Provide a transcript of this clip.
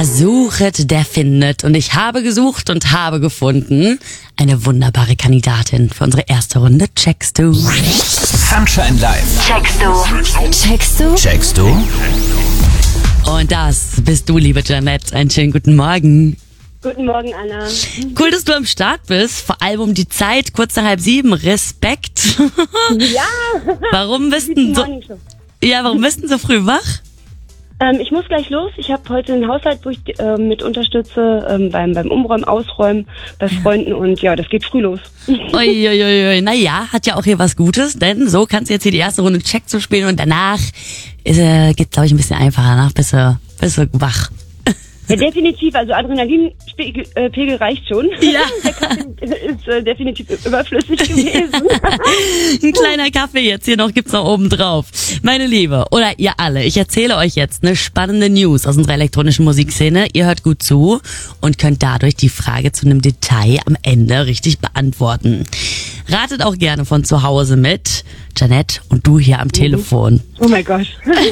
suchet, der findet. Und ich habe gesucht und habe gefunden eine wunderbare Kandidatin für unsere erste Runde. Checkst du? Sunshine Live. Checkst du? Checkst du? Checkst du? Und das bist du, liebe Janette. Einen schönen guten Morgen. Guten Morgen, Anna. Cool, dass du am Start bist. Vor allem um die Zeit, kurz nach 6:30. Respekt. Ja. Warum bist du warum bist du so früh wach? Ich muss gleich los. Ich habe heute einen Haushalt, wo ich mit unterstütze beim Umräumen, Ausräumen bei Freunden und ja, das geht früh los. Uiuiui. Naja, hat ja auch hier was Gutes, denn so kannst du jetzt hier die erste Runde Check zu spielen und danach geht's, glaube ich, ein bisschen einfacher. Danach bist du wach. Ja, definitiv. Also Adrenalinpegel reicht schon. Ja. Der Kaffee ist definitiv überflüssig gewesen. Ein kleiner Kaffee jetzt hier noch gibt's noch oben drauf. Meine Liebe, oder ihr alle, ich erzähle euch jetzt eine spannende News aus unserer elektronischen Musikszene. Ihr hört gut zu und könnt dadurch die Frage zu einem Detail am Ende richtig beantworten. Ratet auch gerne von zu Hause mit. Janette und du hier am Telefon. Oh mein Gott.